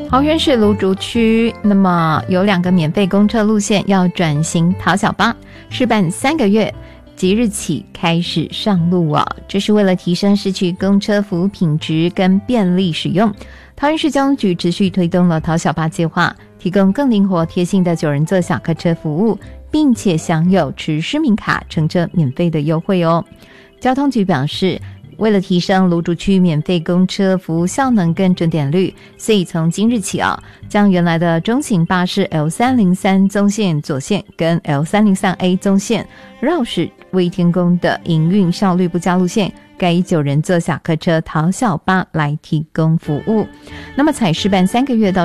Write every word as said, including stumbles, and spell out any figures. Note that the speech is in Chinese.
桃园市芦竹区，那么有两个免费公车路线要转型桃小巴，试办三个月，即日起开始上路啊！这是为了提升市区公车服务品质跟便利使用。桃园市交通局持续推动了桃小巴计划，提供更灵活贴心的九人座小客车服务，并且享有持市民卡乘车免费的优惠哦。交通局表示，为了提升芦竹区免费公车服务效能跟准点率，所以从今日起啊，将原来的中型巴士 L 三零三 棕线左线跟 L 三零三 A 棕线绕市未天宫的营运效率不佳路线，改以九人座小客车桃小巴来提供服务。那么采试办三个月到